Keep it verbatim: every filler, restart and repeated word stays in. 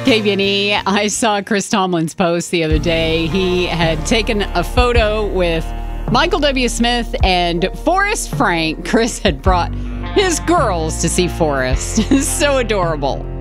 K B N E, I saw Chris Tomlin's post the other day. He had taken a photo with Michael W. Smith and Forrest Frank. Chris had brought his girls to see Forrest. So adorable.